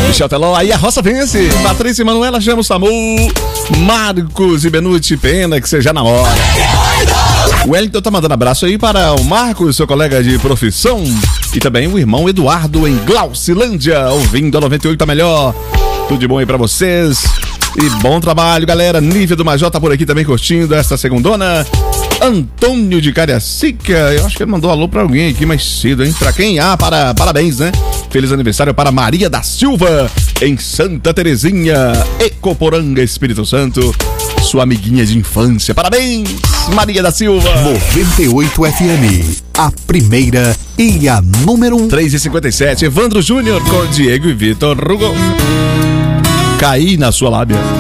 Michel Teló, aí a roça vence. Patrícia e Manuela chama o SAMU. Marcos e Benuti, pena que seja na hora. O Wellington tá mandando abraço aí para o Marcos, seu colega de profissão. E também o irmão Eduardo em Glaucilândia, ouvindo a 98 a melhor. Tudo de bom aí pra vocês. E bom trabalho, galera. Nívia do Major tá por aqui também curtindo esta segundona. Antônio de Cariacica, eu acho que ele mandou alô pra alguém aqui mais cedo, hein? Pra quem? Parabéns, né? Feliz aniversário para Maria da Silva, em Santa Terezinha, Ecoporanga, Espírito Santo. Sua amiguinha de infância. Parabéns, Maria da Silva. 98 FM, a primeira e a número 1. 3h57, Evandro Júnior com Diego e Vitor Hugo. Caí na sua lábia.